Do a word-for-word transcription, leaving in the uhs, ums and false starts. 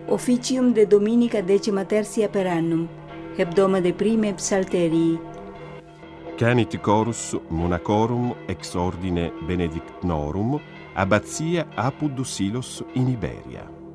Officium de Dominica decima tertia per annum, hebdoma de prime psalterii. Canit chorus monacorum ex ordine benedictnorum, abbazia Apud Silos in Iberia.